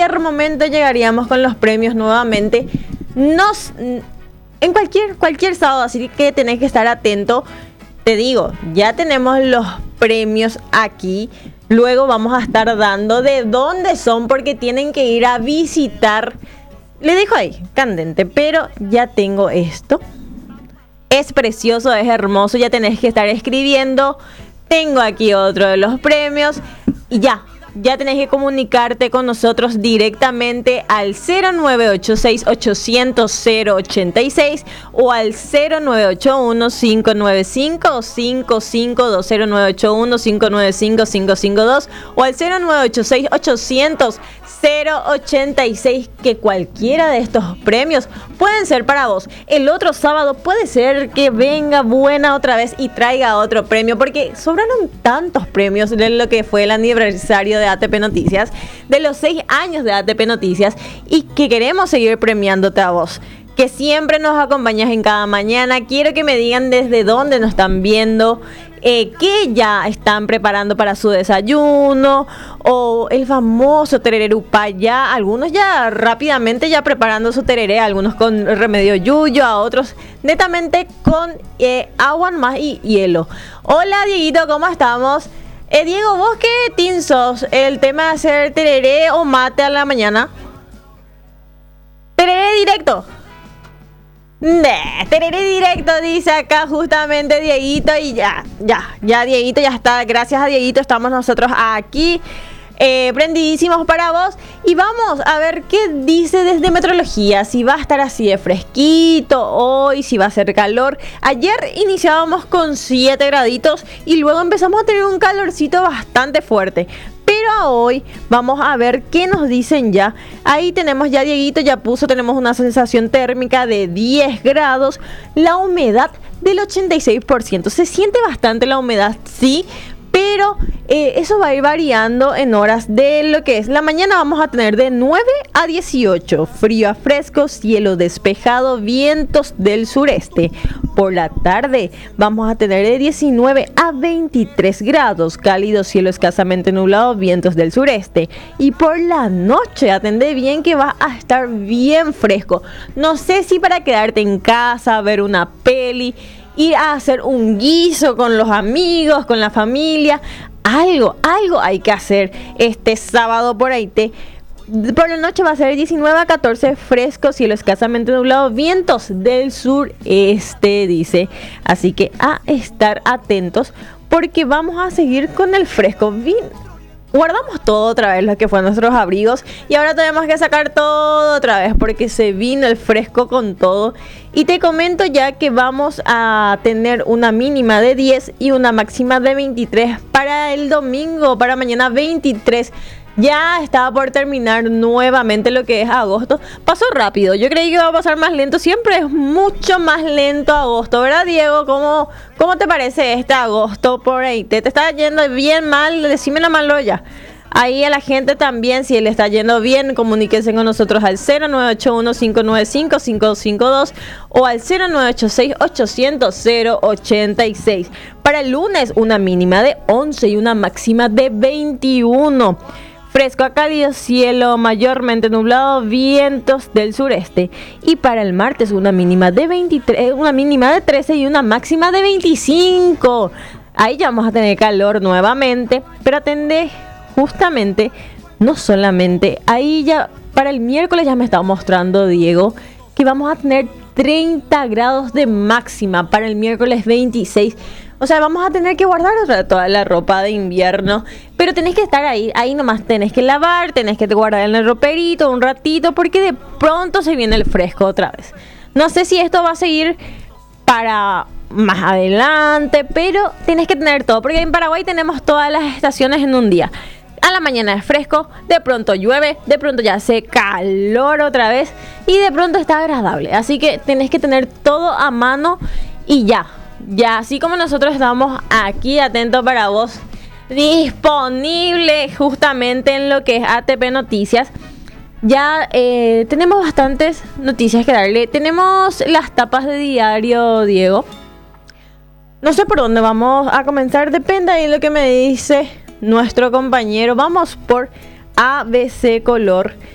cualquier momento llegaríamos con los premios nuevamente. En cualquier sábado, así que tenés que estar atento. Te digo, ya tenemos los premios aquí. Luego vamos a estar dando de dónde son, porque tienen que ir a visitar. Le dejo ahí, candente, pero ya tengo esto. Es precioso, es hermoso, ya tenés que estar escribiendo. Tengo aquí otro de los premios. Y ya tenés que comunicarte con nosotros directamente al 0986-800-086 o al 0981-595-552, 0981-595-552 o al 0986-800-086, que cualquiera de estos premios pueden ser para vos. El otro sábado puede ser que venga Buena otra vez y traiga otro premio, porque sobraron tantos premios de lo que fue el aniversario de ATP Noticias, de los 6 años de ATP Noticias, y que queremos seguir premiándote a vos, que siempre nos acompañas en cada mañana. Quiero que me digan desde dónde nos están viendo, qué ya están preparando para su desayuno, o el famoso tereré upaya. Algunos ya rápidamente ya preparando su tereré, algunos con remedio yuyo, a otros netamente con agua más y hielo. Hola Dieguito, ¿cómo estamos? Diego, ¿vos qué team sos? ¿El tema de hacer tereré o mate a la mañana? Tereré directo. Tereré directo, dice acá justamente Dieguito. Y ya Dieguito ya está. Gracias a Dieguito estamos nosotros aquí prendidísimos para vos. Y vamos a ver qué dice desde meteorología, si va a estar así de fresquito hoy, si va a hacer calor. Ayer iniciábamos con 7 graditos y luego empezamos a tener un calorcito bastante fuerte. Pero hoy vamos a ver qué nos dicen ya. Ahí tenemos ya Dieguito, ya puso, tenemos una sensación térmica de 10 grados. La humedad del 86%. Se siente bastante la humedad, sí. Pero eso va a ir variando en horas de lo que es. La mañana vamos a tener de 9 a 18, frío a fresco, cielo despejado, vientos del sureste. Por la tarde vamos a tener de 19 a 23 grados, cálido, cielo escasamente nublado, vientos del sureste. Y por la noche atendé bien que va a estar bien fresco. No sé si para quedarte en casa, ver una peli, ir a hacer un guiso con los amigos, con la familia. Algo hay que hacer este sábado por ahí. Por la noche va a ser 19 a 14, fresco, cielo escasamente nublado, vientos del sureste, dice. Así que a estar atentos, porque vamos a seguir con el fresco. Guardamos todo otra vez, lo que fue nuestros abrigos, y ahora tenemos que sacar todo otra vez porque se vino el fresco con todo. Y te comento ya que vamos a tener una mínima de 10 y una máxima de 23 para el domingo, para mañana 23. Ya estaba por terminar nuevamente lo que es agosto. Pasó rápido, yo creí que iba a pasar más lento. Siempre es mucho más lento agosto, ¿verdad, Diego? ¿Cómo te parece este agosto por ahí? ¿Te está yendo bien, mal? Decímelo malo ya. Ahí a la gente también, si le está yendo bien, comuníquense con nosotros al 0981-595-552 o al 0986-800-086. Para el lunes, una mínima de 11 y una máxima de 21. Fresco a cálido, cielo mayormente nublado, vientos del sureste. Y para el martes, una mínima de 23, una mínima de 13 y una máxima de 25. Ahí ya vamos a tener calor nuevamente, pero atendé justamente, no solamente, ahí ya para el miércoles ya me estaba mostrando Diego que vamos a tener 30 grados de máxima para el miércoles 26. O sea, vamos a tener que guardar toda la ropa de invierno, pero tenés que estar ahí nomás tenés que lavar, tenés que guardar en el roperito un ratito, porque de pronto se viene el fresco otra vez. No sé si esto va a seguir para más adelante, pero tenés que tener todo, porque en Paraguay tenemos todas las estaciones en un día. A la mañana es fresco, de pronto llueve, de pronto ya hace calor otra vez y de pronto está agradable. Así que tenés que tener todo a mano y ya, así como nosotros estamos aquí atentos para vos, disponible justamente en lo que es ATP Noticias. Ya tenemos bastantes noticias que darle. Tenemos las tapas de diario, Diego. No sé por dónde vamos a comenzar, depende de lo que me dice nuestro compañero. Vamos por ABC Color.